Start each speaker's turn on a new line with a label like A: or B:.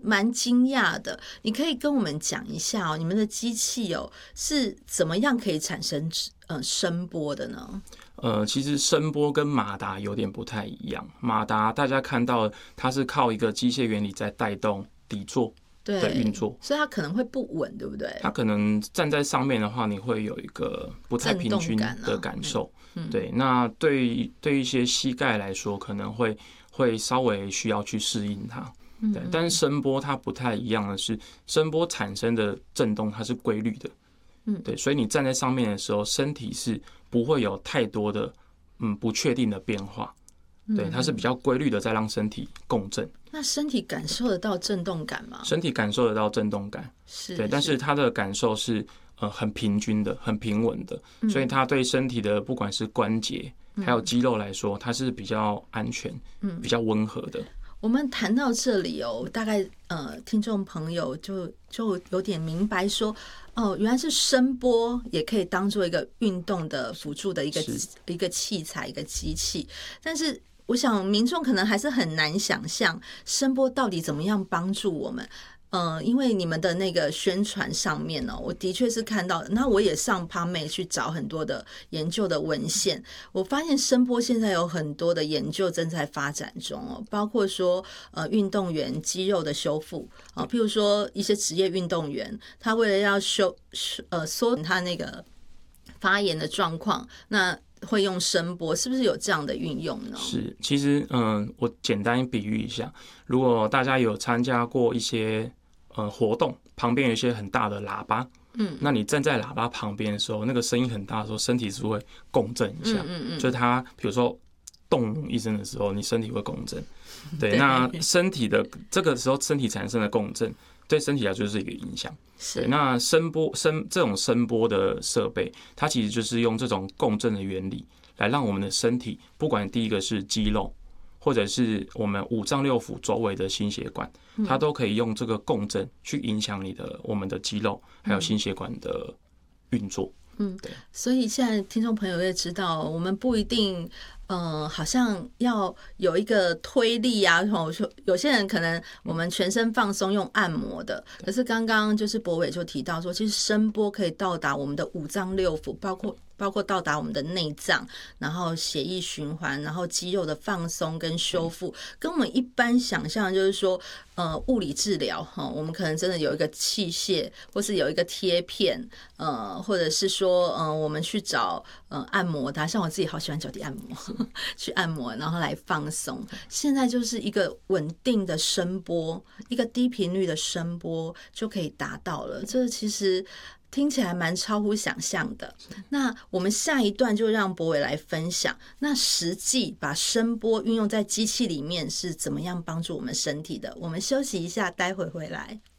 A: 蛮惊讶的。你可以跟我们讲一下你们的机器是怎么样可以产生声波的呢？
B: 其实声波跟马达有点不太一样。马达大家看到它是靠一个机械原理在带动底座的运作，
A: 所以它可能会不稳，对不对？
B: 它可能站在上面的话，你会有一个不太平均的感受。对，那对一些膝盖来说，可能会稍微需要去适应它。对，但是声波它不太一样的是，声波产生的震动它是规律的。对，所以你站在上面的时候，身体是不会有太多的不确定的变化。对，它是比较规律的在让身体共振。
A: 那身体感受得到震动感吗？
B: 身体感受得到震动感，对，但是它的感受是很平均的、很平稳的，所以它对身体的不管是关节还有肌肉来说，它是比较安全、比较温和的。
A: 我们谈到这里大概听众朋友就有点明白说，原来是声波也可以当做一个运动的辅助的一个器材、一个机器，但是我想民众可能还是很难想象声波到底怎么样帮助我们。因为你们的那个宣传上面我的确是看到，那我也上 PubMed 去找很多的研究的文献，我发现声波现在有很多的研究正在发展中包括说运动员肌肉的修复譬如说一些职业运动员，他为了要缩短他那个发炎的状况，那会用声波，是不是有这样的运用呢？
B: 是，其实我简单比喻一下，如果大家有参加过一些活动，旁边有一些很大的喇叭，那你站在喇叭旁边的时候，那个声音很大的时候，身体是会共振一下，就是它比如说咚一声的时候，你身体会共振，对，那身体的这个时候身体产生的共振，对身体来说就是一个影响。对，那这种声波的设备，它其实就是用这种共振的原理来让我们的身体，不管第一个是肌肉，或者是我们五脏六腑周围的心血管，它都可以用这个共振去影响我们的肌肉还有心血管的运作。
A: 所以现在听众朋友也知道，我们不一定好像要有一个推力啊，有些人可能我们全身放松用按摩的，可是刚刚就是柏伟就提到说，其实声波可以到达我们的五脏六腑，包括到达我们的内脏，然后血液循环，然后肌肉的放松跟修复，跟我们一般想象就是说物理治疗我们可能真的有一个器械，或是有一个贴片或者是说我们去找按摩的，像我自己好喜欢脚底按摩去按摩然后来放松。现在就是一个稳定的声波，一个低频率的声波就可以达到了，这其实听起来蛮超乎想象的。那我们下一段就让柏伟来分享，那实际把声波运用在机器里面是怎么样帮助我们身体的。我们休息一下，待会回来。